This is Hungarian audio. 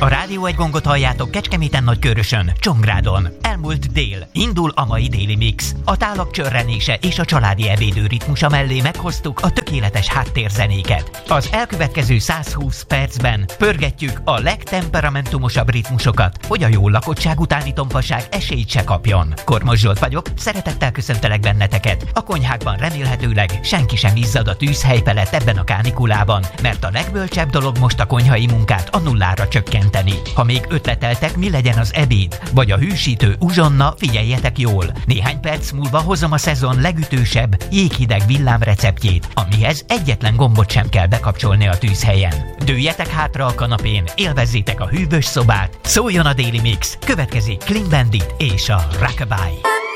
A Rádió Egy gongot halljátok Kecskeméten, Nagykőrösön, Csongrádon. Elmúlt dél. Indul a mai Daily Mix. A tálak csörrenése és a családi ebédő ritmusa mellé meghoztuk a tökéletes háttérzenéket. Az elkövetkező 120 percben pörgetjük a legtemperamentumosabb ritmusokat, hogy a jó lakottság utáni tompaság esélyt se kapjon. Kormos Zsolt vagyok, szeretettel köszöntelek benneteket. A konyhákban remélhetőleg senki sem izzad a tűzhely felett ebben a kánikulában, mert a legbölcsebb dolog most a konyhai munkát a nullára csökkenteni. Ha még ötleteltek, mi legyen az ebéd, vagy a hűsítő uzsonna, figyeljetek jól. Néhány perc múlva hozom a szezon legütősebb, jéghideg villámreceptjét, amihez egyetlen gombot sem kell bekapcsolni a tűzhelyen. Dőljetek hátra a kanapén, élvezzétek a hűvös szobát, szóljon a Daily Mix, következik Clean Bandit és a Rockabye.